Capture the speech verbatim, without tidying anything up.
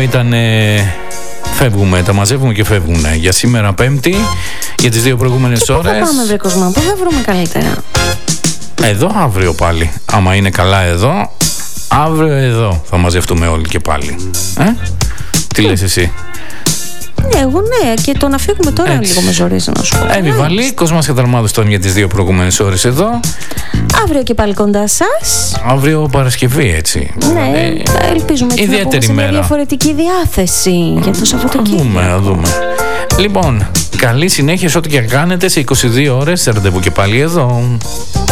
ήταν ε, φεύγουμε, τα μαζεύουμε και φεύγουμε. Για σήμερα Πέμπτη, για τις δύο προηγούμενες και ώρες. Πού θα πάμε, βρε Κοσμά, πού θα βρούμε καλύτερα? Εδώ αύριο πάλι. Άμα είναι καλά εδώ, αύριο εδώ θα μαζευτούμε όλοι και πάλι. Ε? Τι λες εσύ? Ναι, εγώ ναι, και το να φύγουμε τώρα έτσι. Λίγο με ζορίζει να σου πω. Εύη Βαλή, Κοσμάς Καταρμάδος τον για τις δύο προηγούμενες ώρες εδώ. Αύριο και πάλι κοντά σας. Αύριο Παρασκευή, έτσι. Ναι, ε, ελπίζουμε ότι θα πούμε σε μια διαφορετική διάθεση για το Σαββατοκύριακο. Θα δούμε, θα δούμε. Λοιπόν, καλή συνέχεια σε ό,τι και κάνετε. Σε είκοσι δύο ώρες ραντεβού και πάλι εδώ.